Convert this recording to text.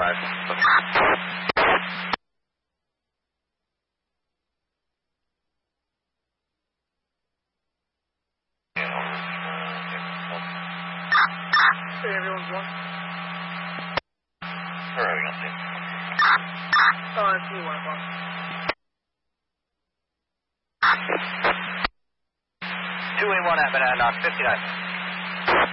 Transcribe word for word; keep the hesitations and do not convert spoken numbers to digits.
five. Hey, everyone's one. Where are we going to see? Oh, I see one o'clock. two eight one at Banana Knock, fifty-nine.